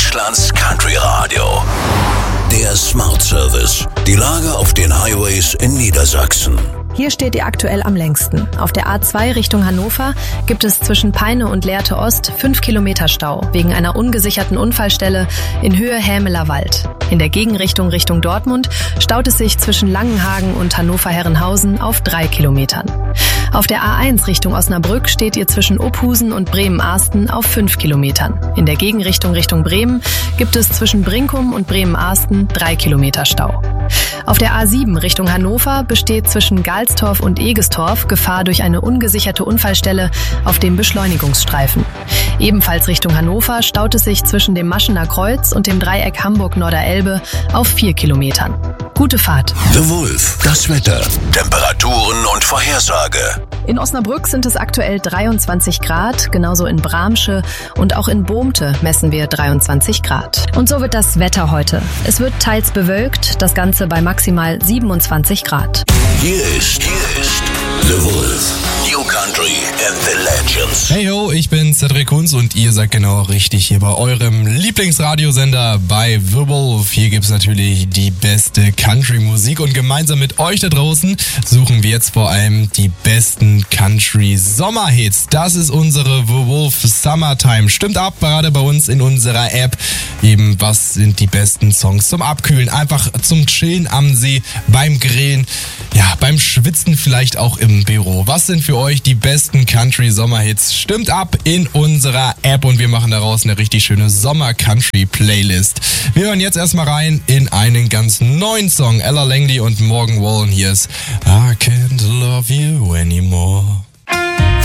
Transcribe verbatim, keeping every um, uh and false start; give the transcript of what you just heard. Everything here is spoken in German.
Deutschlands Country Radio. Der Smart Service. Die Lage auf den Highways in Niedersachsen. Hier steht ihr aktuell am längsten. Auf der A zwei Richtung Hannover gibt es zwischen Peine und Lehrte Ost fünf Kilometer Stau wegen einer ungesicherten Unfallstelle in Höhe Hämeler Wald. In der Gegenrichtung Richtung Dortmund staut es sich zwischen Langenhagen und Hannover-Herrenhausen auf drei Kilometern. Auf der A eins Richtung Osnabrück steht ihr zwischen Ophusen und Bremen-Ahsten auf fünf Kilometern. In der Gegenrichtung Richtung Bremen gibt es zwischen Brinkum und Bremen-Ahsten drei Kilometer Stau. Auf der A sieben Richtung Hannover besteht zwischen Galstorf und Egestorf Gefahr durch eine ungesicherte Unfallstelle auf dem Beschleunigungsstreifen. Ebenfalls Richtung Hannover staut es sich zwischen dem Maschener Kreuz und dem Dreieck Hamburg-Norderelbe auf vier Kilometern. Gute Fahrt. The Wolf, das Wetter, Temperaturen und Vorhersage. In Osnabrück sind es aktuell dreiundzwanzig Grad, genauso in Bramsche und auch in Bohmte messen wir dreiundzwanzig Grad. Und so wird das Wetter heute. Es wird teils bewölkt, das Ganze bei maximal siebenundzwanzig Grad. Hier ist, hier ist The Wolf, New Country and the Legends. Hey ho, ich bin Cedric Kunz und ihr seid genau richtig hier bei eurem Lieblingsradiosender bei The Wolf. Hier gibt's natürlich die beste Country-Musik und gemeinsam mit euch da draußen suchen wir jetzt vor allem die besten Country-Sommerhits. Das ist unsere The Wolf Summertime. Stimmt ab, gerade bei uns in unserer App. Eben, was sind die besten Songs zum Abkühlen? Einfach zum Chillen am See, beim Grillen, ja, beim Schwitzen vielleicht auch im Büro. Was sind für euch die besten Country-Sommerhits? Stimmt ab in unserer App und wir machen daraus eine richtig schöne Sommer-Country-Playlist. Wir hören jetzt erstmal rein in einen ganz neuen Song. Ella Langley und Morgan Wallen. Hier ist I Can't Love You Anymore.